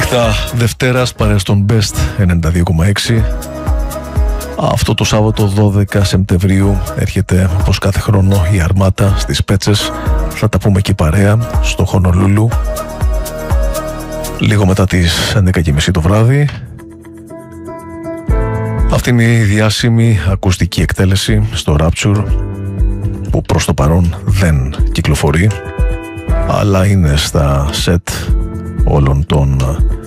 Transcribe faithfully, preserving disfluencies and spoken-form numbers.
νύχτα Δευτέρας παρέα στον Best ενενήντα δύο κόμμα έξι. Αυτό το Σάββατο δώδεκα Σεπτεμβρίου έρχεται όπως κάθε χρόνο η Αρμάτα στις Πέτσες. Θα τα πούμε εκεί παρέα στο Χονολούλου λίγο μετά τις έντεκα και μισή το βράδυ. Αυτή είναι η διάσημη ακουστική εκτέλεση στο Rapture που προς το παρόν δεν κυκλοφορεί, αλλά είναι στα σετ όλων των